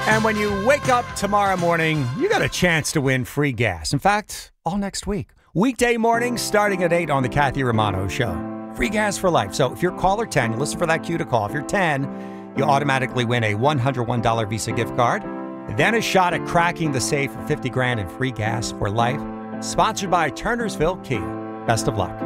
And when you wake up tomorrow morning, you got a chance to win free gas. In fact, all next week. Weekday mornings starting at 8 on the Kathy Romano Show. Free gas for life. So if you're caller 10, you listen for that cue to call. If you're 10, you automatically win a $101 Visa gift card. Then a shot at cracking the safe for $50 grand in free gas for life. Sponsored by Turnersville Kia. Best of luck.